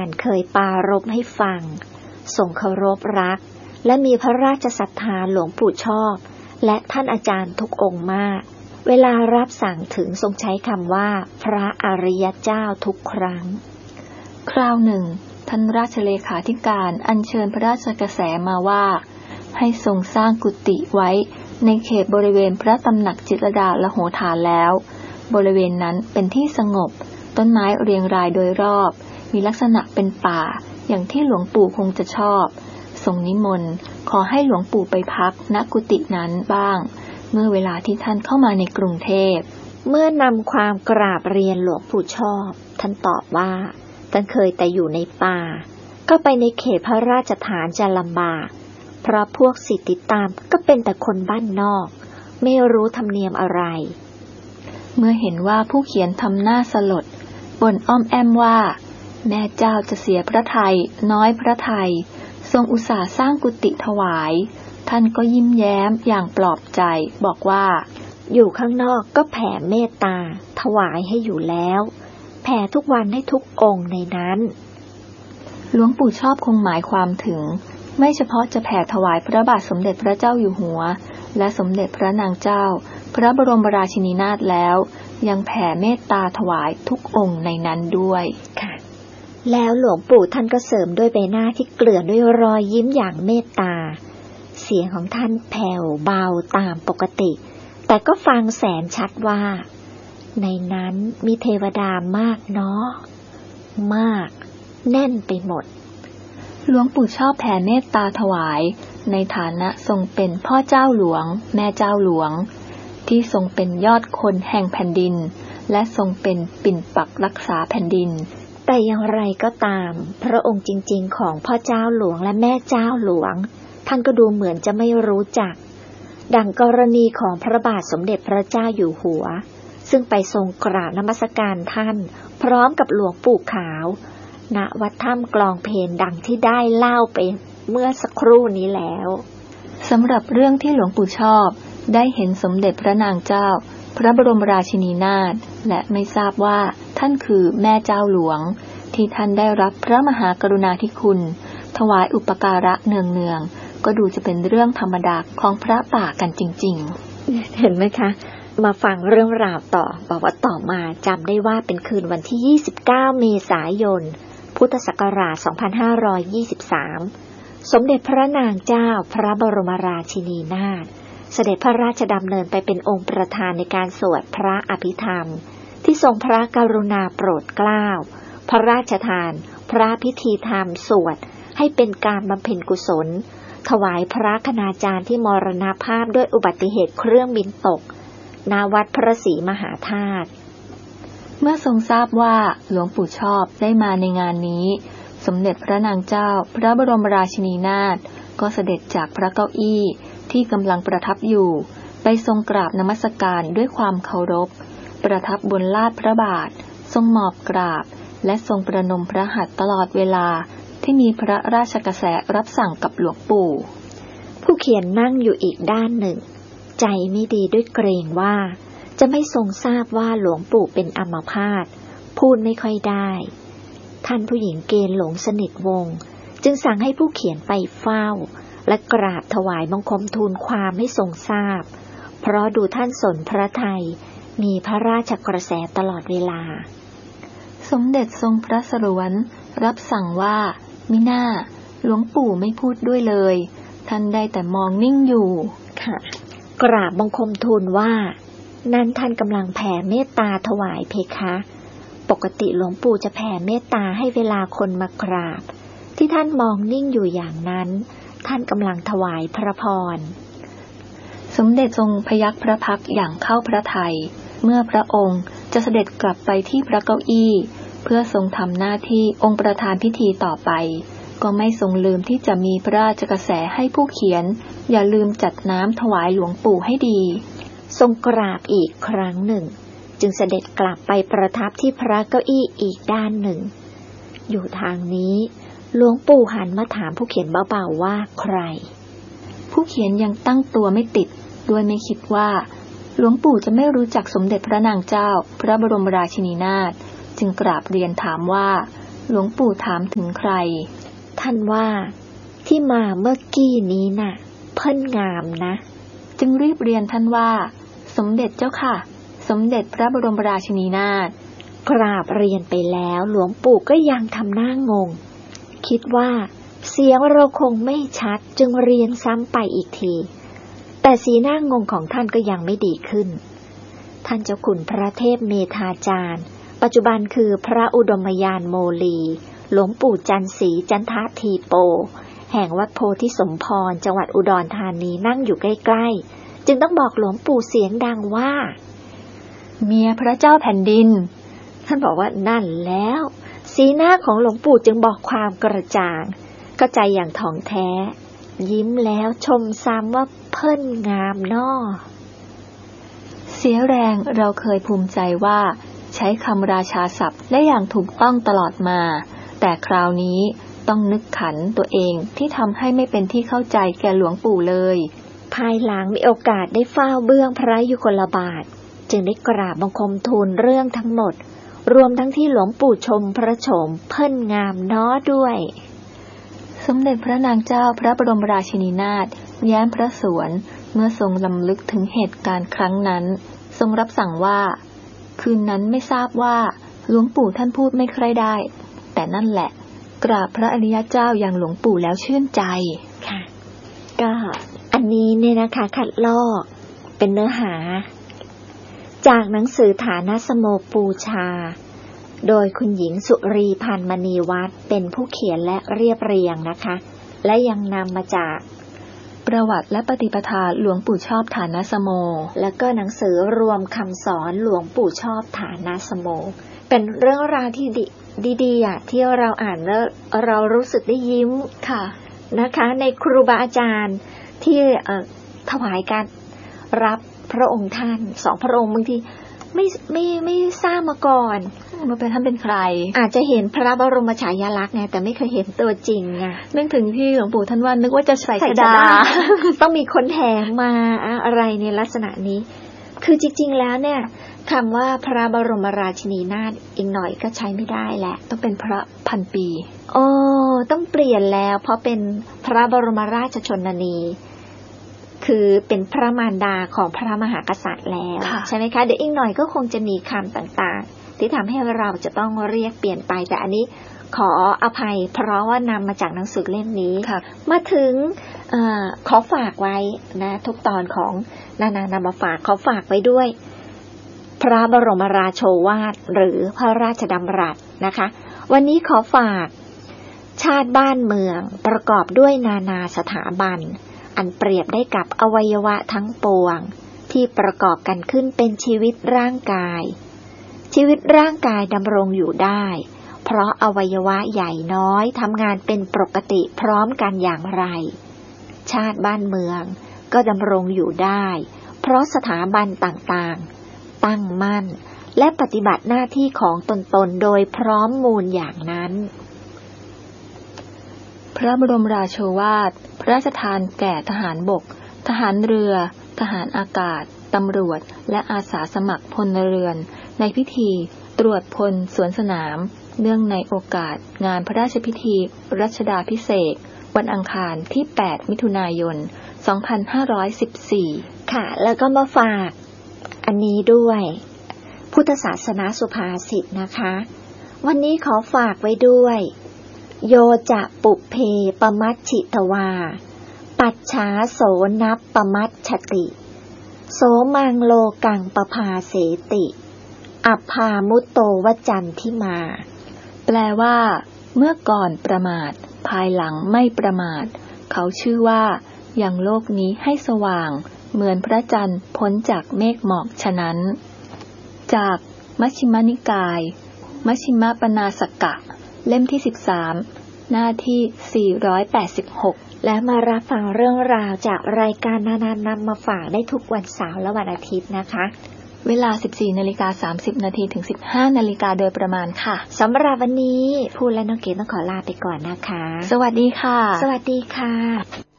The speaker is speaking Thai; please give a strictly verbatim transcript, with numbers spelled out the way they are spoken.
ย์เคยปรารภให้ฟังทรงเคารพรักและมีพระราชศรัทธาหลวงปู่ชอบและท่านอาจารย์ทุกองค์มากเวลารับสั่งถึงทรงใช้คำว่าพระอริยเจ้าทุกครั้งคราวหนึ่งท่านราชเลขาธิการอัญเชิญพระราชกระแสมาว่าให้ทรงสร้างกุฏิไว้ในเขตบริเวณพระตำหนักจิตรดาละโหฐานแล้วบริเวณนั้นเป็นที่สงบต้นไม้เรียงรายโดยรอบมีลักษณะเป็นป่าอย่างที่หลวงปู่คงจะชอบทรงนิมนต์ขอให้หลวงปู่ไปพักณกุฏินั้นบ้างเมื่อเวลาที่ท่านเข้ามาในกรุงเทพเมื่อนำความกราบเรียนหลวงปู่ชอบท่านตอบว่าท่านเคยแต่อยู่ในป่าก็ไปในเขตพระราชฐานจะลำบากเพราะพวกศิษย์ติดตามก็เป็นแต่คนบ้านนอกไม่รู้ธรรมเนียมอะไรเมื่อเห็นว่าผู้เขียนทำหน้าสลดบ่นอ้อมแอมว่าแม่เจ้าจะเสียพระทัยน้อยพระทัยทรงอุตส่าห์สร้างกุฏิถวายท่านก็ยิ้มแย้มอย่างปลอบใจบอกว่าอยู่ข้างนอกก็แผ่เมตตาถวายให้อยู่แล้วแผ่ทุกวันให้ทุกองค์ในนั้นหลวงปู่ชอบคงหมายความถึงไม่เฉพาะจะแผ่ถวายพระบาทสมเด็จพระเจ้าอยู่หัวและสมเด็จพระนางเจ้าพระบรมราชินีนาถแล้วยังแผ่เมตตาถวายทุกองค์ในนั้นด้วยค่ะแล้วหลวงปู่ท่านก็เสริมด้วยใบหน้าที่เกลื่อนด้วยรอยยิ้มอย่างเมตตาเสียงของท่านแผ่วเบาตามปกติแต่ก็ฟังแสนชัดว่าในนั้นมีเทวดามากเนาะมากแน่นไปหมดหลวงปู่ชอบแผ่เมตตาถวายในฐานะทรงเป็นพ่อเจ้าหลวงแม่เจ้าหลวงที่ทรงเป็นยอดคนแห่งแผ่นดินและทรงเป็นปิ่นปักรักษาแผ่นดินแต่อย่างไรก็ตามพระองค์จริงๆของพ่อเจ้าหลวงและแม่เจ้าหลวงท่านก็ดูเหมือนจะไม่รู้จักดังกรณีของพระบาทสมเด็จพระเจ้าอยู่หัวซึ่งไปทรงกราบนมัสการท่านพร้อมกับหลวงปู่ขาวณวัดถ้ำกลองเพลดังที่ได้เล่าไปเมื่อสักครู่นี้แล้วสำหรับเรื่องที่หลวงปู่ชอบได้เห็นสมเด็จพระนางเจ้าพระบรมราชินีนาถและไม่ทราบว่าท่านคือแม่เจ้าหลวงที่ท่านได้รับพระมหากรุณาธิคุณถวายอุปการะเนืองๆก็ดูจะเป็นเรื่องธรรมดาของพระป่ากันจริงๆเห็นไหมคะมาฟังเรื่องราวต่อบอกว่าต่อมาจำได้ว่าเป็นคืนวันที่ยี่สิบเก้าเมษายนพุทธศักราชสองพันห้าร้อยยี่สิบสามสมเด็จพระนางเจ้าพระบรมราชินีนาถเสด็จพระราชดำเนินไปเป็นองค์ประธานในการสวดพระอภิธรรมที่ทรงพระกรุณาโปรดเกล้าพระราชทานพระพิธีธรรมสวดให้เป็นการบำเพ็ญกุศลถวายพระคณาจารย์ที่มรณภาพด้วยอุบัติเหตุเครื่องบินตกณวัดพระศรีมหาธาตุเมื่อทรงทราบว่าหลวงปู่ชอบได้มาในงานนี้สมเด็จพระนางเจ้าพระบรมราชินีนาถก็เสด็จจากพระเก้าอี้ที่กำลังประทับอยู่ไปทรงกราบนมัสการด้วยความเคารพประทับบนลาดพระบาททรงหมอบกราบและทรงประนมพระหัตถ์ตลอดเวลาที่มีพระราชกระแสรับสั่งกับหลวงปู่ผู้เขียนนั่งอยู่อีกด้านหนึ่งใจไม่ดีด้วยเกรงว่าจะไม่ทรงทราบว่าหลวงปู่เป็นอัมพาตพูดไม่ค่อยได้ท่านผู้หญิงเกณฑ์หลงสนิทวงศ์จึงสั่งให้ผู้เขียนไปเฝ้าและกราบถวายบังคมทูลความให้ทรงทราบเพราะดูท่านสนพระทัยมีพระราชกระแสตลอดเวลาสมเด็จทรงพระสรวนรับสั่งว่ามิน่าหลวงปู่ไม่พูดด้วยเลยท่านได้แต่มองนิ่งอยู่ค่ะกราบบังคมทูลว่านั่นท่านกำลังแผ่เมตตาถวายเพคะปกติหลวงปู่จะแผ่เมตตาให้เวลาคนมากราบที่ท่านมองนิ่งอยู่อย่างนั้นท่านกำลังถวายพระพรสมเด็จทรงพยัคฆ์พระพักตร์อย่างเข้าพระทัยเมื่อพระองค์จะเสด็จกลับไปที่พระเก้าอี้เพื่อทรงทำหน้าที่องค์ประธานพิธีต่อไปก็ไม่ทรงลืมที่จะมีพระราชกระแสให้ผู้เขียนอย่าลืมจัดน้ำถวายหลวงปู่ให้ดีทรงกราบอีกครั้งหนึ่งจึงเสด็จกลับไปประทับที่พระเก้าอี้อีกด้านหนึ่งอยู่ทางนี้หลวงปู่หันมาถามผู้เขียนเบาๆว่าใครผู้เขียนยังตั้งตัวไม่ติดด้วยไม่คิดว่าหลวงปู่จะไม่รู้จักสมเด็จพระนางเจ้าพระบรมราชินีนาถจึงกราบเรียนถามว่าหลวงปู่ถามถึงใครท่านว่าที่มาเมื่อกี้นี้น่ะเพิ่นงามนะจึงรีบเรียนท่านว่าสมเด็จเจ้าค่ะสมเด็จพระบรมราชินีนาถกราบเรียนไปแล้วหลวงปู่ก็ยังทำหน้างงคิดว่าเสียงเราคงไม่ชัดจึงเรียนซ้ำไปอีกทีแต่สีหน้างงของท่านก็ยังไม่ดีขึ้นท่านเจ้าคุณพระเทพเมธาจารย์ปัจจุบันคือพระอุดมยานโมลีหลวงปู่จันทร์ศรีจันททีโปแห่งวัดโพธิสมพรจังหวัดอุดรธานีนั่งอยู่ใกล้ๆจึงต้องบอกหลวงปู่เสียงดังว่าเมียพระเจ้าแผ่นดินท่านบอกว่านั่นแล้วสีหน้าของหลวงปู่จึงบอกความกระจ่างเข้าใจอย่างถ่องแท้ยิ้มแล้วชมซ้ำว่าเพิ่นงามน้อเสียแรงเราเคยภูมิใจว่าใช้คำราชาศัพท์ได้อย่างถูกต้องตลอดมาแต่คราวนี้ต้องนึกขันตัวเองที่ทำให้ไม่เป็นที่เข้าใจแก่หลวงปู่เลยภายหลังมีโอกาสได้เฝ้าเบื้องพระยุคลบาทจึงได้กราบบังคมทูลเรื่องทั้งหมดรวมทั้งที่หลวงปู่ชมพระโฉมเพิ่นงามน้อด้วยสมเด็จพระนางเจ้าพระบรมราชินีนาถแย้มพระสวนเมื่อทรงลำลึกถึงเหตุการณ์ครั้งนั้นทรงรับสั่งว่าคืนนั้นไม่ทราบว่าหลวงปู่ท่านพูดไม่ค่อยได้แต่นั่นแหละกราบพระอริยเจ้าอย่างหลวงปู่แล้วชื่นใจค่ะก็อันนี้เนี่ยนะคะคัดลอกเป็นเนื้อหาจากหนังสือฐานะสโมปูชาโดยคุณหญิงสุรีพันธ์มณีวัฒน์เป็นผู้เขียนและเรียบเรียงนะคะและยังนำมาจากประวัติและปฏิปทาหลวงปู่ชอบฐานะสโมแล้วก็หนังสือรวมคำสอนหลวงปู่ชอบฐานะสโมเป็นเรื่องราวที่ดีดีๆอ่ะที่เราอ่านแล้วเรารู้สึกได้ยิ้มค่ะนะคะในครูบาอาจารย์ที่ถวายการรับพระองค์ท่านสองพระองค์บางทีไม่ไม่ไม่ทราบมาก่อนว่าเป็นท่านเป็นใครอาจจะเห็นพระบรมฉายาลักษณ์ไงแต่ไม่เคยเห็นตัวจริงไงนึกถึงที่หลวงปู่ท่านว่านึกว่าจะใส่กระดาษต้องมีคนแถมมาอะไรในลักษณะนี้คือจริงๆแล้วเนี่ยคำว่าพระบรมราชินีนาถอีกหน่อยก็ใช้ไม่ได้แหละต้องเป็นพระพันปีโอ้ต้องเปลี่ยนแล้วเพราะเป็นพระบรมราชชนนีคือเป็นพระมารดาของพระมหากษัตริย์แล้วใช่ไหมคะเดี๋ยวอีกหน่อยก็คงจะมีคำต่างๆที่ทำให้เราจะต้องเรียกเปลี่ยนไปแต่อันนี้ขออภัยเพราะว่านำมาจากหนังสือเล่มนี้มาถึงอขอฝากไว้นะทุกตอนของนานานำมาฝากขอฝากไว้ด้วยพระบรมราโชวาทหรือพระราชดำรัสนะคะวันนี้ขอฝากชาติบ้านเมืองประกอบด้วยนานาสถาบันอันเปรียบได้กับอวัยวะทั้งปวงที่ประกอบกันขึ้นเป็นชีวิตร่างกายชีวิตร่างกายดำรงอยู่ได้เพราะอวัยวะใหญ่น้อยทำงานเป็นปกติพร้อมกันอย่างไรชาติบ้านเมืองก็ดำรงอยู่ได้เพราะสถาบันต่างๆตั้งมั่นและปฏิบัติหน้าที่ของตนๆโดยพร้อมมูลอย่างนั้นพระบรมราโชวาทพระราชทานแก่ทหารบกทหารเรือทหารอากาศตำรวจและอาสาสมัครพลเรือนในพิธีตรวจพลสวนสนามเนื่องในโอกาสงานพระราชพิธีรัชดาภิเษกวันอังคารที่แปดมิถุนายนสองพันห้าร้อยสิบสี่ค่ะแล้วก็มาฝากอันนี้ด้วยพุทธศาสนาสุภาษิตนะคะวันนี้ขอฝากไว้ด้วยโยจะปุเพปมัชชิตวาปัจฉาโสนัปปมัชชติโสมังโลกังปภาเสติอัพพามุตโตวจันทิมาแปลว่าเมื่อก่อนประมาทภายหลังไม่ประมาทเขาชื่อว่ายังโลกนี้ให้สว่างเหมือนพระจันทร์พ้นจากเมฆหมอกฉะนั้นจากมัชฌิมนิกายมัชฌิมปนาสกะเล่มที่สิบสามหน้าที่สี่ร้อยแปดสิบหกและมารับฟังเรื่องราวจากรายการนานๆนำมาฝากได้ทุกวันเสาร์และวันอาทิตย์นะคะเวลา สิบสี่นาฬิกาสามสิบนาทีถึง สิบห้านาฬิกาโดยประมาณค่ะสำหรับวันนี้พูดและน้องเกดต้องขอลาไปก่อนนะคะสวัสดีค่ะสวัสดีค่ะ